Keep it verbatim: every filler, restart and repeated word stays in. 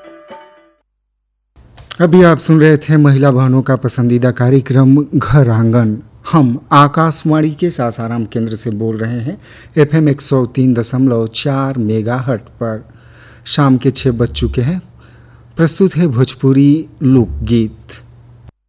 अभी आप सुन रहे थे महिला बहनों का पसंदीदा कार्यक्रम घर आंगन। हम आकाशवाणी के सासाराम केंद्र से बोल रहे हैं एफएम एक सौ तीन दशमलव चार मेगा हर्ट पर। शाम के छः बज चुके हैं। प्रस्तुत है भोजपुरी लोकगीत।